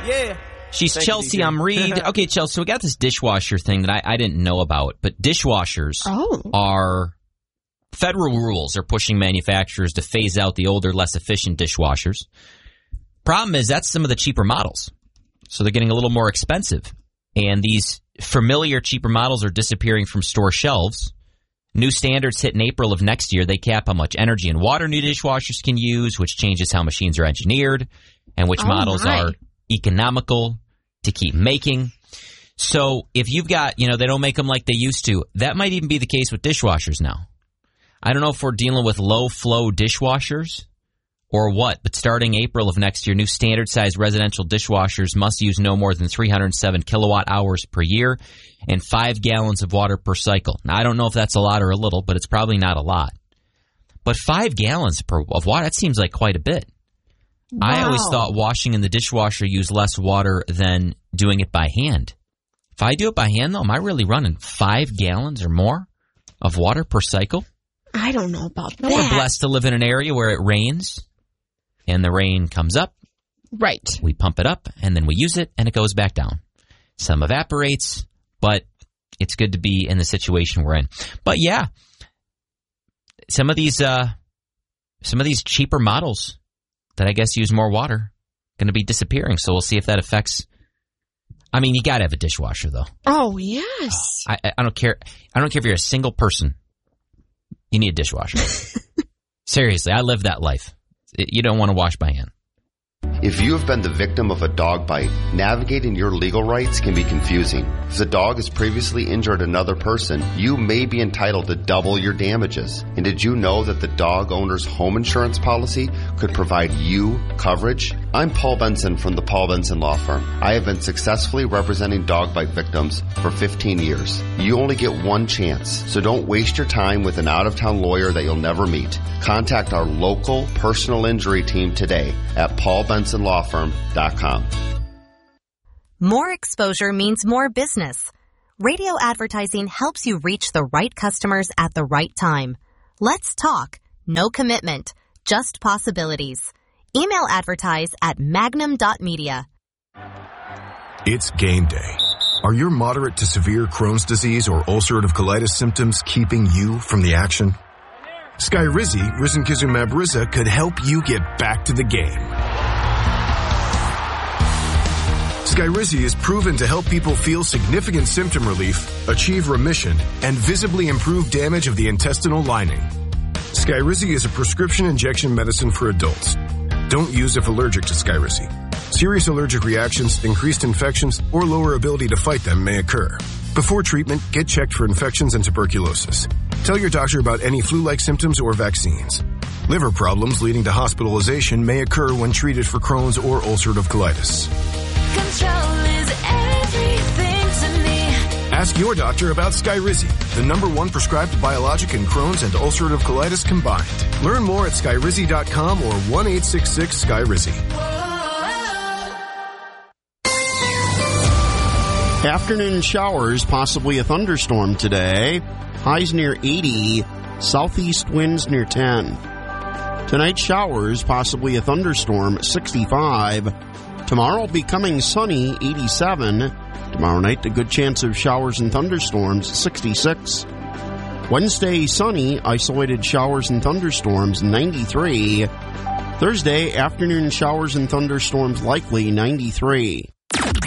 Yeah. She's Chelsea. I'm Reed. Okay, Chelsea, we got this dishwasher thing that I didn't know about, but dishwashers are federal rules are pushing manufacturers to phase out the older, less efficient dishwashers. Problem is that's some of the cheaper models, so they're getting a little more expensive, and these familiar cheaper models are disappearing from store shelves. New standards hit in April of next year. They cap how much energy and water new dishwashers can use, which changes how machines are engineered, and which models are economical to keep making. So if you've got, they don't make them like they used to. That might even be the case with dishwashers now. I don't know if we're dealing with low-flow dishwashers or what, but starting April of next year, new standard-sized residential dishwashers must use no more than 307 kilowatt-hours per year and 5 gallons of water per cycle. Now, I don't know if that's a lot or a little, but it's probably not a lot. But 5 gallons of water, that seems like quite a bit. Wow. I always thought washing in the dishwasher used less water than doing it by hand. If I do it by hand, though, am I really running 5 gallons or more of water per cycle? I don't know about that. We're blessed to live in an area where it rains, and the rain comes up. Right. We pump it up, and then we use it, and it goes back down. Some evaporates, but it's good to be in the situation we're in. But yeah, some of these cheaper models that I guess use more water going to be disappearing. So we'll see if that affects. I mean, you got to have a dishwasher, though. Oh yes. I don't care. I don't care if you're a single person. You need a dishwasher. Seriously, I live that life. You don't want to wash by hand. If you have been the victim of a dog bite, navigating your legal rights can be confusing. If the dog has previously injured another person, you may be entitled to double your damages. And did you know that the dog owner's home insurance policy could provide you coverage? I'm Paul Benson from the Paul Benson Law Firm. I have been successfully representing dog bite victims for 15 years. You only get one chance, so don't waste your time with an out-of-town lawyer that you'll never meet. Contact our local personal injury team today at paulbensonlawfirm.com. More exposure means more business. Radio advertising helps you reach the right customers at the right time. Let's talk. No commitment, just possibilities. Email advertise at magnum.media. It's game day. Are your moderate to severe Crohn's disease or ulcerative colitis symptoms keeping you from the action? Skyrizi, risankizumab Riza, could help you get back to the game. Skyrizi is proven to help people feel significant symptom relief, achieve remission, and visibly improve damage of the intestinal lining. Skyrizi is a prescription injection medicine for adults. Don't use if allergic to Skyrizi. Serious allergic reactions, increased infections, or lower ability to fight them may occur. Before treatment, get checked for infections and tuberculosis. Tell your doctor about any flu-like symptoms or vaccines. Liver problems leading to hospitalization may occur when treated for Crohn's or ulcerative colitis. Control is everything to me. Ask your doctor about Skyrizi, the #1 prescribed biologic in Crohn's and ulcerative colitis combined. Learn more at skyrizi.com or 1-866-SKYRIZI. Afternoon showers, possibly a thunderstorm today. Highs near 80, southeast winds near 10. Tonight showers, possibly a thunderstorm, 65. Tomorrow becoming sunny, 87. Tomorrow night, a good chance of showers and thunderstorms, 66. Wednesday, sunny, isolated showers and thunderstorms, 93. Thursday, afternoon showers and thunderstorms likely, 93.